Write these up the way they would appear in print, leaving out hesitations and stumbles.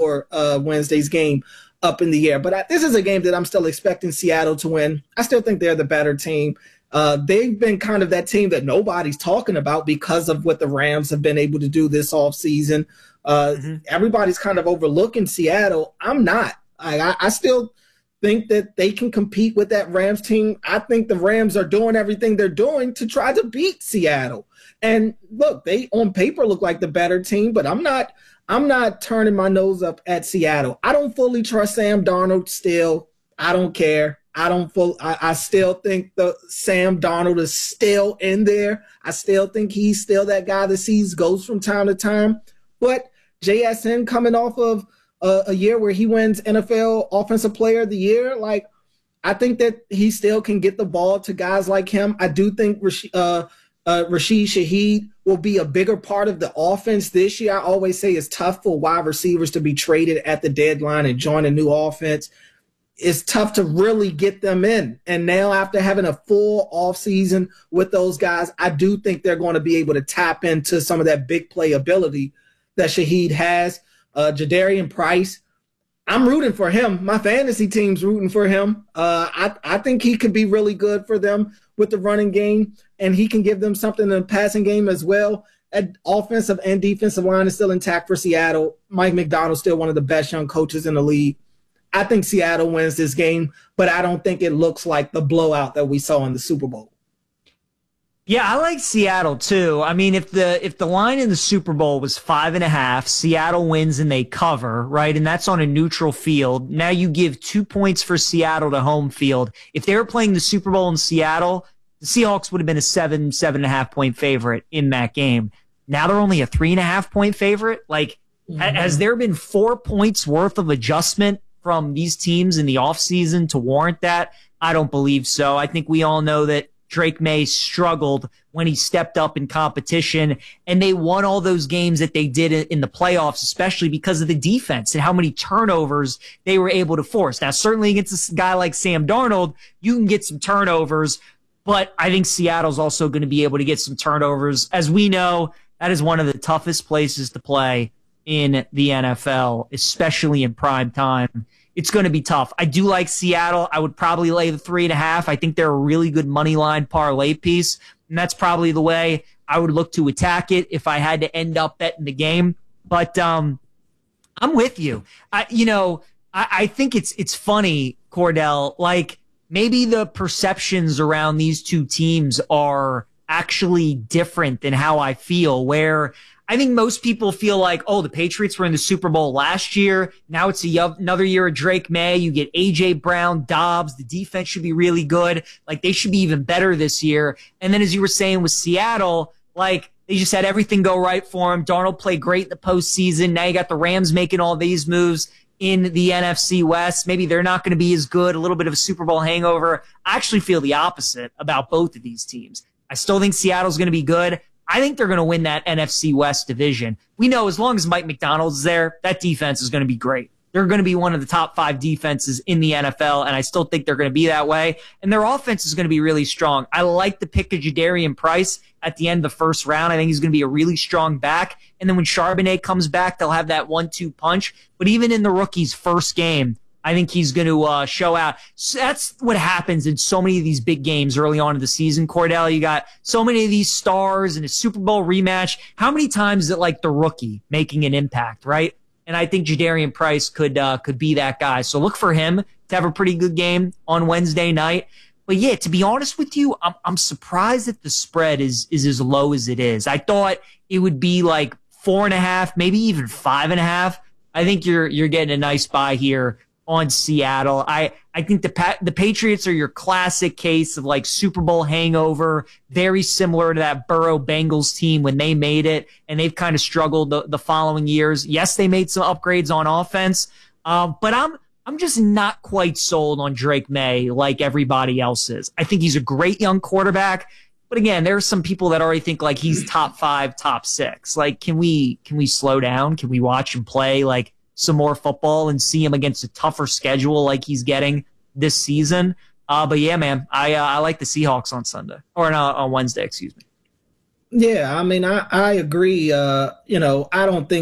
before Wednesday's game up in the air. But this is a game that I'm still expecting Seattle to win. I still think they're the better team. They've been kind of that team that nobody's talking about because of what the Rams have been able to do this offseason. Everybody's kind of overlooking Seattle. I'm not. I still think that they can compete with that Rams team. I think the Rams are doing everything they're doing to try to beat Seattle. And look, they on paper look like the better team, but I'm not turning my nose up at Seattle. I don't fully trust Sam Darnold still. I don't care. I still think the Sam Darnold is still in there. I still think he's still that guy that sees ghosts from time to time. But JSN coming off of a year where he wins NFL Offensive Player of the Year, like, I think that he still can get the ball to guys like him. I do think Rashid Shaheed will be a bigger part of the offense this year. I always say it's tough for wide receivers to be traded at the deadline and join a new offense. It's tough to really get them in. And now after having a full offseason with those guys, I do think they're going to be able to tap into some of that big play ability that Shaheed has. Jadarian Price, I'm rooting for him. My fantasy team's rooting for him. I think he could be really good for them with the running game, and he can give them something in the passing game as well. Offensive and defensive line is still intact for Seattle. Mike Macdonald's still one of the best young coaches in the league. I think Seattle wins this game, but I don't think it looks like the blowout that we saw in the Super Bowl. Yeah, I like Seattle too. I mean, if the line in the Super Bowl was 5.5, Seattle wins and they cover, right? And that's on a neutral field. Now you give 2 points for Seattle to home field. If they were playing the Super Bowl in Seattle, the Seahawks would have been a 7.5 point favorite in that game. Now they're only a 3.5 point favorite. Like, has there been 4 points worth of adjustment from these teams in the offseason to warrant that? I don't believe so. I think we all know that Drake May struggled when he stepped up in competition, and they won all those games that they did in the playoffs, especially because of the defense and how many turnovers they were able to force. Now, certainly against a guy like Sam Darnold, you can get some turnovers, but I think Seattle's also going to be able to get some turnovers. As we know, that is one of the toughest places to play in the NFL, especially in prime time. It's going to be tough. I do like Seattle. I would probably lay the 3.5. I think they're a really good money line parlay piece, and that's probably the way I would look to attack it if I had to end up betting the game. But I'm with you. I think it's funny, Cordell. Like, maybe the perceptions around these two teams are actually different than how I feel, where I think most people feel like, oh, the Patriots were in the Super Bowl last year. Now it's another year of Drake May. You get A.J. Brown, Dobbs. The defense should be really good. Like, they should be even better this year. And then, as you were saying with Seattle, like, they just had everything go right for them. Darnold played great in the postseason. Now you got the Rams making all these moves in the NFC West. Maybe they're not going to be as good. A little bit of a Super Bowl hangover. I actually feel the opposite about both of these teams. I still think Seattle's going to be good. I think they're going to win that NFC West division. We know as long as Mike Macdonald's there, that defense is going to be great. They're going to be one of the top 5 defenses in the NFL, and I still think they're going to be that way. And their offense is going to be really strong. I like the pick of Jadarian Price at the end of the first round. I think he's going to be a really strong back. And then when Charbonnet comes back, they'll have that 1-2 punch. But even in the rookie's first game, I think he's going to show out. So that's what happens in so many of these big games early on in the season, Cordell. You got so many of these stars in a Super Bowl rematch. How many times is it like the rookie making an impact, right? And I think Jadarian Price could be that guy. So look for him to have a pretty good game on Wednesday night. But yeah, to be honest with you, I'm surprised that the spread is as low as it is. I thought it would be like 4.5, maybe even 5.5. I think you're getting a nice buy here on Seattle. I think the Patriots are your classic case of like Super Bowl hangover, very similar to that Burrow Bengals team when they made it, and they've kind of struggled the following years. Yes, they made some upgrades on offense, but I'm just not quite sold on Drake May like everybody else is. I think he's a great young quarterback, but again, there are some people that already think like he's top 5, top 6. Like, can we slow down? Can we watch him play like some more football and see him against a tougher schedule like he's getting this season? But yeah, man, I like the Seahawks on Sunday, or no, on Wednesday, excuse me. Yeah, I mean, I agree. I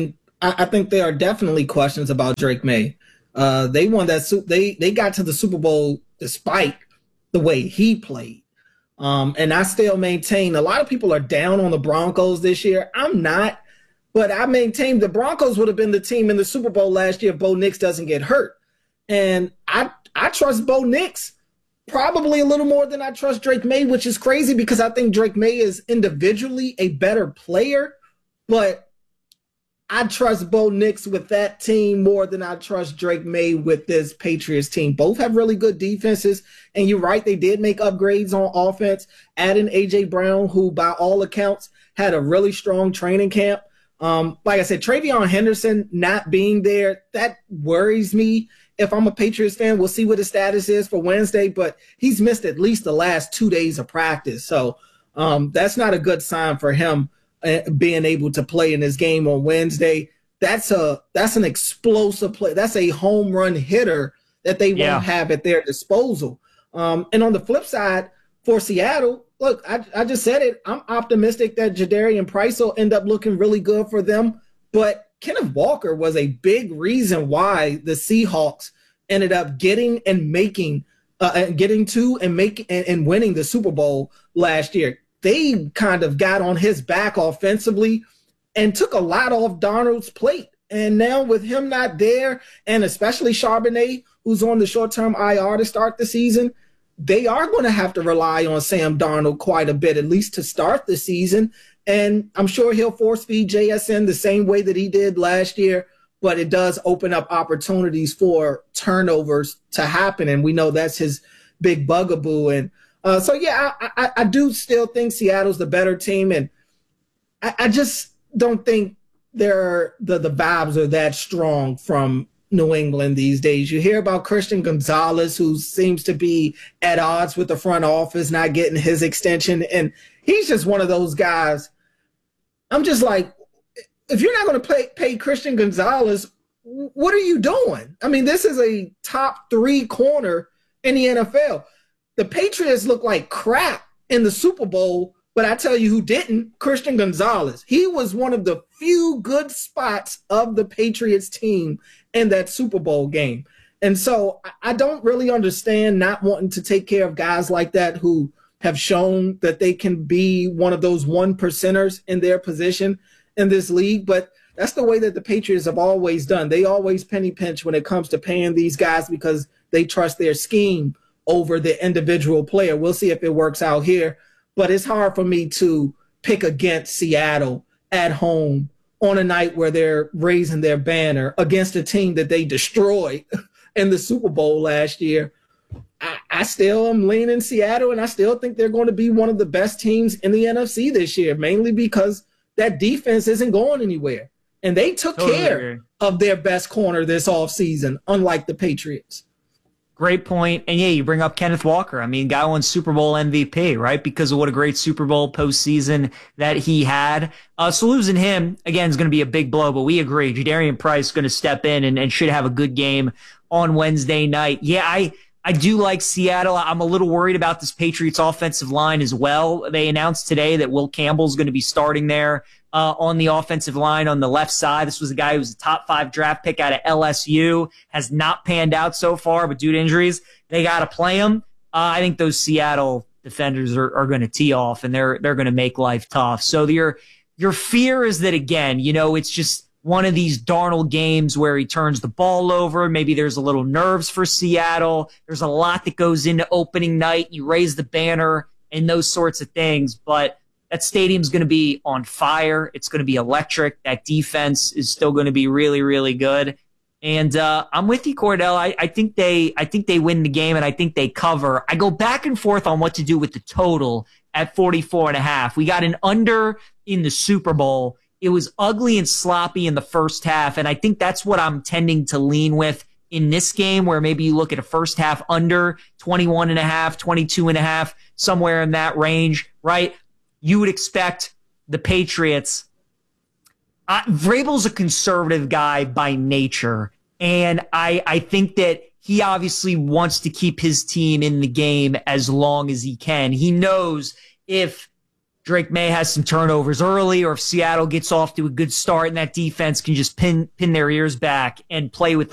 I think there are definitely questions about Drake May. They won that. They got to the Super Bowl despite the way he played. And I still maintain a lot of people are down on the Broncos this year. I'm not, but I maintain the Broncos would have been the team in the Super Bowl last year if Bo Nix doesn't get hurt. And I trust Bo Nix probably a little more than I trust Drake May, which is crazy because I think Drake May is individually a better player, but I trust Bo Nix with that team more than I trust Drake May with this Patriots team. Both have really good defenses, and you're right, they did make upgrades on offense, adding A.J. Brown, who by all accounts had a really strong training camp. Like I said, Travion Henderson not being there, that worries me. If I'm a Patriots fan, we'll see what his status is for Wednesday, but he's missed at least the last 2 days of practice. So that's not a good sign for him being able to play in this game on Wednesday. That's an explosive play. That's a home run hitter that they won't have at their disposal. And on the flip side, for Seattle, look, I just said it. I'm optimistic that Jadarian Price will end up looking really good for them. But Kenneth Walker was a big reason why the Seahawks ended up getting to and winning the Super Bowl last year. They kind of got on his back offensively and took a lot off Darnold's plate. And now with him not there, and especially Charbonnet, who's on the short-term IR to start the season, they are going to have to rely on Sam Darnold quite a bit, at least to start the season. And I'm sure he'll force-feed JSN the same way that he did last year, but it does open up opportunities for turnovers to happen, and we know that's his big bugaboo. And I do still think Seattle's the better team, and I just don't think the vibes are that strong from New England these days. You hear about Christian Gonzalez, who seems to be at odds with the front office, not getting his extension, and he's just one of those guys. I'm just like, if you're not going to pay Christian Gonzalez, what are you doing? I mean, this is a top 3 corner in the NFL. The Patriots look like crap in the Super Bowl, but I tell you who didn't, Christian Gonzalez. He was one of the few good spots of the Patriots team in that Super Bowl game. And so I don't really understand not wanting to take care of guys like that who have shown that they can be one of those 1%ers in their position in this league. But that's the way that the Patriots have always done. They always penny pinch when it comes to paying these guys because they trust their scheme over the individual player. We'll see if it works out here. But it's hard for me to pick against Seattle at home on a night where they're raising their banner against a team that they destroyed in the Super Bowl last year. I still am leaning Seattle, and I still think they're going to be one of the best teams in the NFC this year, mainly because that defense isn't going anywhere. And they took care of their best corner this offseason, unlike the Patriots. Great point. And yeah, you bring up Kenneth Walker. I mean, guy won Super Bowl MVP, right? Because of what a great Super Bowl postseason that he had. So losing him, again, is going to be a big blow, but we agree. Jadarian Price is going to step in and should have a good game on Wednesday night. Yeah, I do like Seattle. I'm a little worried about this Patriots offensive line as well. They announced today that Will Campbell's going to be starting there on the offensive line on the left side. This was a guy who was a top 5 draft pick out of LSU, has not panned out so far, but due to injuries, they got to play him. I think those Seattle defenders are going to tee off, and they're going to make life tough. So your fear is that, again, it's just one of these Darnold games where he turns the ball over. Maybe there's a little nerves for Seattle. There's a lot that goes into opening night. You raise the banner and those sorts of things, but that stadium's going to be on fire. It's going to be electric. That defense is still going to be really, really good. And I'm with you, Cordell. I think they win the game, and I think they cover. I go back and forth on what to do with the total at 44.5. We got an under in the Super Bowl. It was ugly and sloppy in the first half, and I think that's what I'm tending to lean with in this game, where maybe you look at a first half under 21.5, 22.5, somewhere in that range, right? You would expect the Patriots. Vrabel's a conservative guy by nature, and I think that he obviously wants to keep his team in the game as long as he can. He knows if Drake May has some turnovers early, or if Seattle gets off to a good start and that defense can just pin their ears back and play with